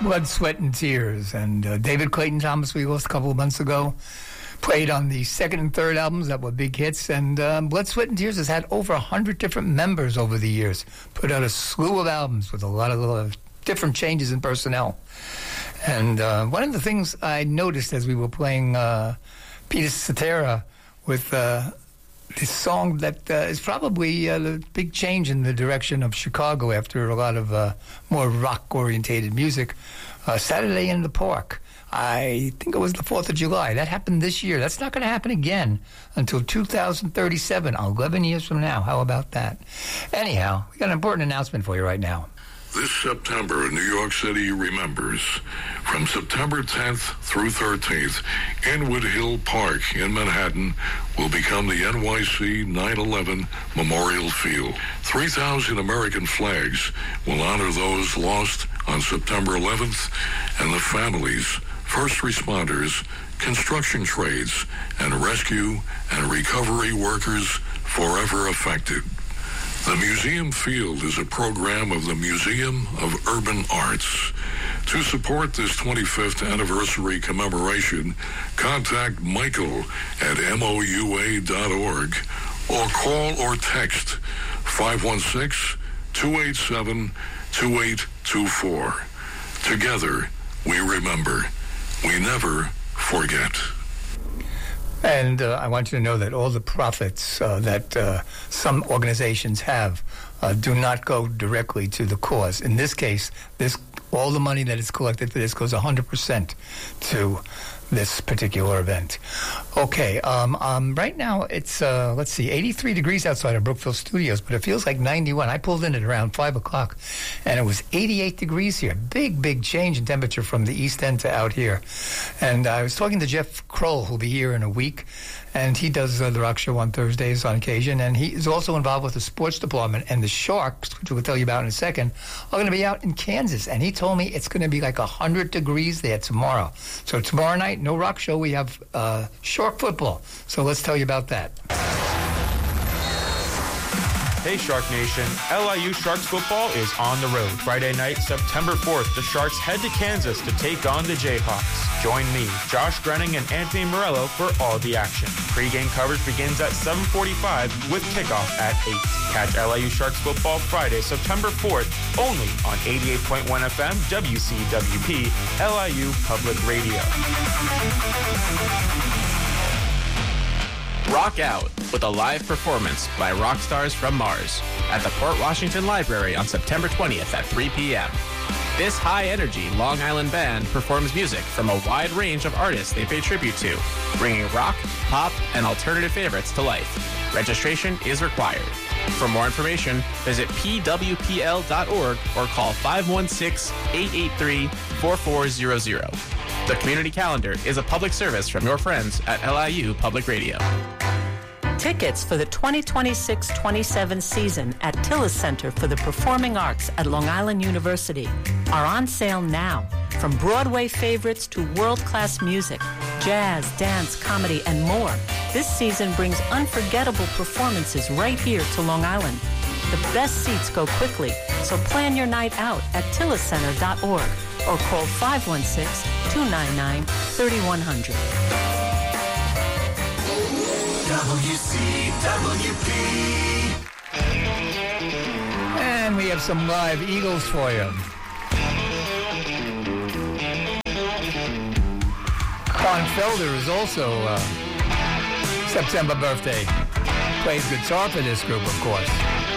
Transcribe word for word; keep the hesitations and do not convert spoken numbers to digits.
Blood, Sweat, and Tears. And uh, David Clayton Thomas, we lost a couple of months ago, played on the second and third albums that were big hits. And um, Blood, Sweat, and Tears has had over one hundred different members over the years, put out a slew of albums with a lot of little different changes in personnel. And uh, one of the things I noticed as we were playing uh, Peter Cetera with uh, this song that uh, is probably a uh, big change in the direction of Chicago after a lot of uh, more rock-orientated music, uh, Saturday in the Park. I think it was the fourth of July. That happened this year. That's not going to happen again until two thousand thirty-seven, eleven years from now. How about that? Anyhow, we got an important announcement for you right now. This September, New York City remembers. From September tenth through thirteenth, Inwood Hill Park in Manhattan will become the N Y C nine eleven Memorial Field. three thousand American flags will honor those lost on September eleventh and the families, first responders, construction trades, and rescue and recovery workers forever affected. The Museum Field is a program of the Museum of Urban Arts. To support this twenty-fifth anniversary commemoration, contact Michael at M O U A dot org or call or text five one six, two eight seven, two eight two four. Together, we remember. We never forget. And uh, I want you to know that all the profits uh, that uh, some organizations have uh, do not go directly to the cause. In this case, this all the money that is collected for this goes one hundred percent to this particular event. Okay, um, um, right now it's, uh, let's see, eighty-three degrees outside of Brookfield Studios, but it feels like ninety-one. I pulled in at around five o'clock, and it was eighty-eight degrees here. Big, big change in temperature from the East End to out here. And I was talking to Jeff Kroll, who'll be here in a week, and he does uh, the rock show on Thursdays on occasion, and he is also involved with the sports department. And the Sharks, which we'll tell you about in a second, are going to be out in Kansas. And he told me it's going to be like one hundred degrees there tomorrow. So tomorrow night, no rock show, we have uh, Shark football. So let's tell you about that. Hey Shark Nation, L I U Sharks football is on the road. Friday night, September fourth, the Sharks head to Kansas to take on the Jayhawks. Join me, Josh Grenning, and Anthony Morello for all the action. Pre-game coverage begins at seven forty-five with kickoff at eight. Catch L I U Sharks football Friday, September fourth, only on eighty-eight point one F M, W C W P, L I U Public Radio. Rock out with a live performance by rock stars from Mars at the Port Washington Library on September twentieth at three p.m. This high-energy Long Island band performs music from a wide range of artists they pay tribute to, bringing rock, pop, and alternative favorites to life. Registration is required. For more information, visit p w p l dot org or call five one six, eight eight three, four four zero zero. The Community Calendar is a public service from your friends at L I U Public Radio. Tickets for the twenty twenty-six twenty-seven season at Tillis Center for the Performing Arts at Long Island University are on sale now. From Broadway favorites to world-class music, jazz, dance, comedy, and more, this season brings unforgettable performances right here to Long Island. The best seats go quickly, so plan your night out at tillis center dot org or call five one six, two nine nine, three one zero zero. W C W P. And we have some live Eagles for you. Con Felder is also uh, September birthday. Plays guitar for this group, of course.